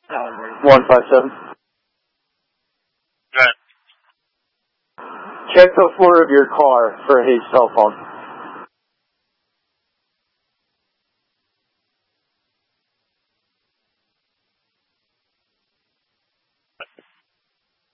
157. Good. Check the floor of your car for his cell phone.